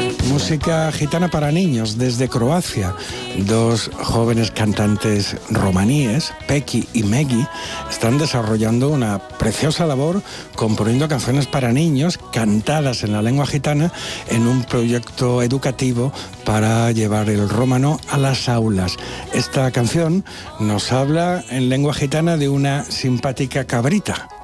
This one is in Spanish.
Música gitana para niños desde Croacia. Dos jóvenes cantantes romaníes, Peki y Megi, están desarrollando una preciosa labor componiendo canciones para niños cantadas en la lengua gitana en un proyecto educativo para llevar el rómano a las aulas. Esta canción nos habla en lengua gitana de una simpática cabrita.